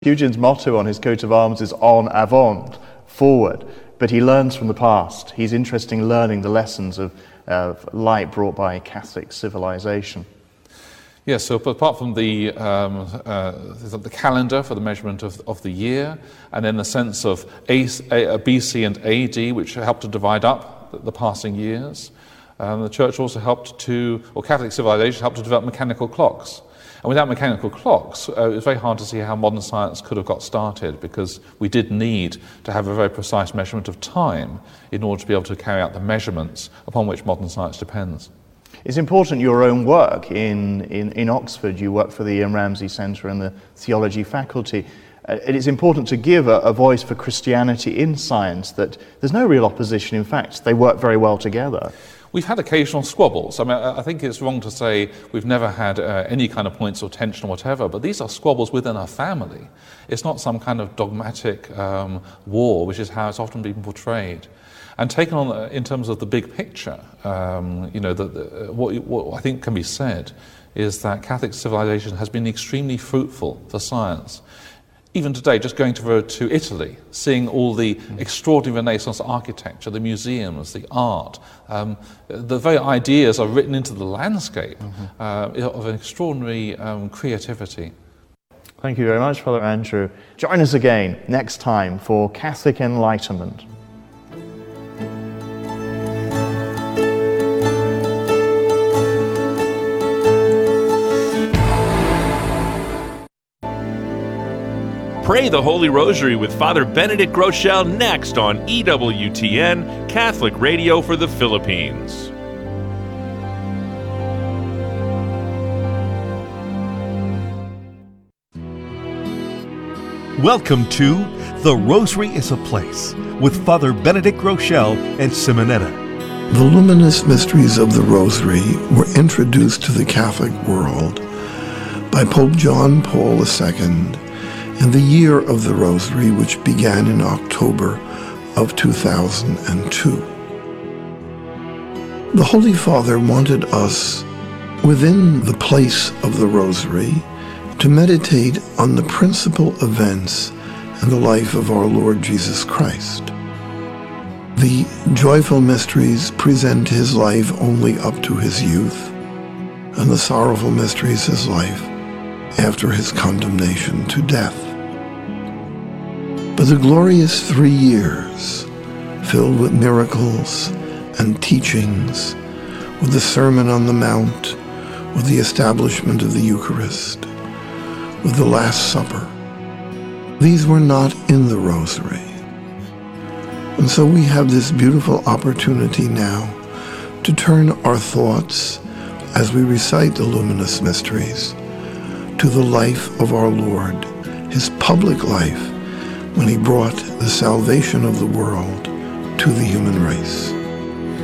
Eugene's motto on his coat of arms is "En avant," forward, but he learns from the past. He's interested in learning the lessons of light brought by Catholic civilization. Yes, so apart from the calendar for the measurement of the year, and then the sense of BC and AD, which helped to divide up the passing years, the Church also Catholic civilization helped to develop mechanical clocks. And without mechanical clocks, it's very hard to see how modern science could have got started, because we did need to have a very precise measurement of time in order to be able to carry out the measurements upon which modern science depends. It's important your own work in Oxford. You work for the Ian Ramsey Centre and the Theology Faculty. It is important to give a voice for Christianity in science, that there's no real opposition. In fact, they work very well together. We've had occasional squabbles. I mean, I think it's wrong to say we've never had any kind of points of tension or whatever, but these are squabbles within our family. It's not some kind of dogmatic war, which is how it's often been portrayed. And taken on in terms of the big picture, what I think can be said is that Catholic civilization has been extremely fruitful for science. Even today, just going to Italy, seeing all the extraordinary Renaissance architecture, the museums, the art, the very ideas are written into the landscape of an extraordinary creativity. Thank you very much, Father Andrew. Join us again next time for Catholic Enlightenment. Pray the Holy Rosary with Father Benedict Groeschel next on EWTN, Catholic Radio for the Philippines. Welcome to The Rosary is a Place with Father Benedict Groeschel and Simonetta. The luminous mysteries of the Rosary were introduced to the Catholic world by Pope John Paul II in the Year of the Rosary, which began in October of 2002. The Holy Father wanted us, within the place of the Rosary, to meditate on the principal events in the life of our Lord Jesus Christ. The joyful mysteries present his life only up to his youth, and the sorrowful mysteries his life after his condemnation to death. But the glorious 3 years, filled with miracles and teachings, with the Sermon on the Mount, with the establishment of the Eucharist, with the Last Supper, these were not in the Rosary. And so we have this beautiful opportunity now to turn our thoughts, as we recite the luminous mysteries, to the life of our Lord, his public life, when he brought the salvation of the world to the human race.